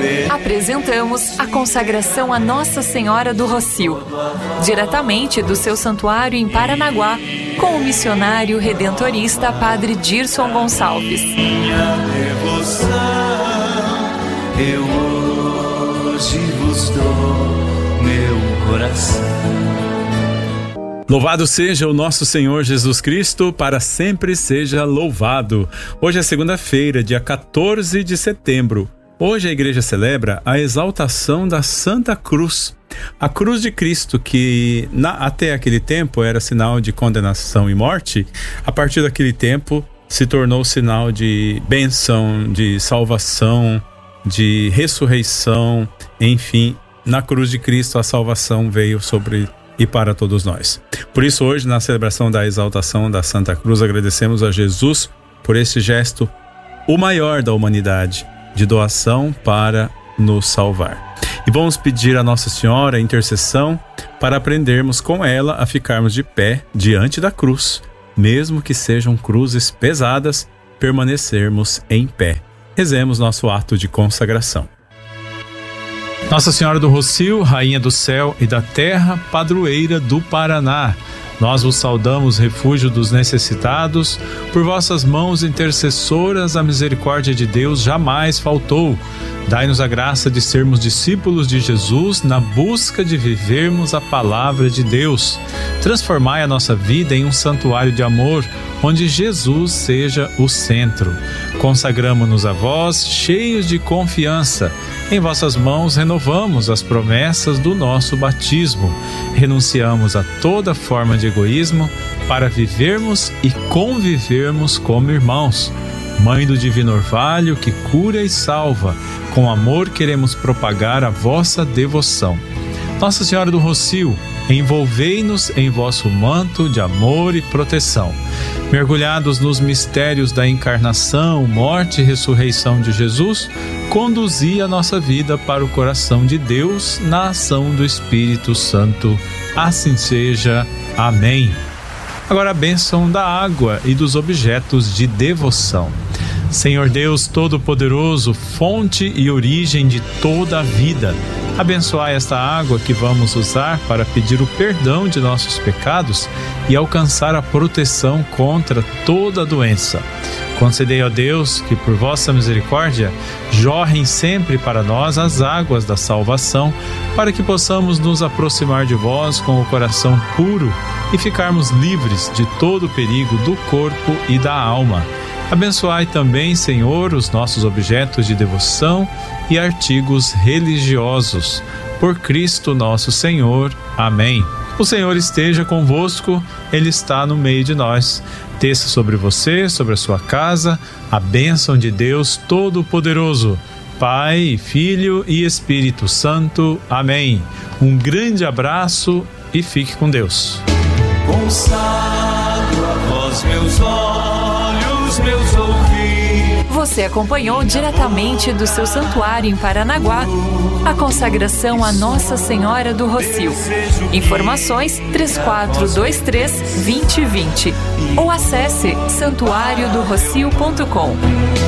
Apresentamos a consagração a Nossa Senhora do Rocio, diretamente do seu santuário em Paranaguá, com o missionário redentorista Padre Dirson Gonçalves. Minha devoção, eu hoje vos dou meu coração. Louvado seja o nosso Senhor Jesus Cristo, para sempre seja louvado. Hoje é segunda-feira, dia 14 de setembro. Hoje a igreja celebra a exaltação da Santa Cruz. A cruz de Cristo, que até aquele tempo era sinal de condenação e morte, a partir daquele tempo se tornou sinal de bênção, de salvação, de ressurreição. Enfim, na cruz de Cristo a salvação veio sobre e para todos nós. Por isso, hoje, na celebração da exaltação da Santa Cruz, agradecemos a Jesus por esse gesto, o maior da humanidade, de doação para nos salvar. E vamos pedir a Nossa Senhora a intercessão para aprendermos com ela a ficarmos de pé diante da cruz, mesmo que sejam cruzes pesadas, permanecermos em pé. Rezemos nosso ato de consagração. Nossa Senhora do Rocio, Rainha do céu e da terra, padroeira do Paraná, nós vos saudamos, refúgio dos necessitados. Por vossas mãos intercessoras a misericórdia de Deus jamais faltou. Dai-nos a graça de sermos discípulos de Jesus na busca de vivermos a palavra de Deus. Transformai a nossa vida em um santuário de amor, onde Jesus seja o centro. Consagramo-nos a vós, cheios de confiança. Em vossas mãos renovamos as promessas do nosso batismo. Renunciamos a toda forma de egoísmo para vivermos e convivermos como irmãos. Mãe do Divino Orvalho, que cura e salva, com amor queremos propagar a vossa devoção. Nossa Senhora do Rocio, envolvei-nos em vosso manto de amor e proteção. Mergulhados nos mistérios da encarnação, morte e ressurreição de Jesus, conduzi a nossa vida para o coração de Deus na ação do Espírito Santo. Assim seja. Amém. Agora a bênção da água e dos objetos de devoção. Senhor Deus Todo-Poderoso, fonte e origem de toda a vida, abençoai esta água que vamos usar para pedir o perdão de nossos pecados e alcançar a proteção contra toda doença. Concedei, ó Deus, que por vossa misericórdia jorrem sempre para nós as águas da salvação, para que possamos nos aproximar de vós com o coração puro e ficarmos livres de todo o perigo do corpo e da alma. Abençoai também, Senhor, os nossos objetos de devoção e artigos religiosos. Por Cristo nosso Senhor. Amém. O Senhor esteja convosco, Ele está no meio de nós. Desça sobre você, sobre a sua casa, a bênção de Deus Todo-Poderoso, Pai, Filho e Espírito Santo. Amém. Um grande abraço e fique com Deus. Consagro a vós meus olhos, meus ouvidos. Você acompanhou diretamente do seu santuário em Paranaguá a consagração a Nossa Senhora do Rocio. Informações 3423-2020 ou acesse santuariodorocio.com.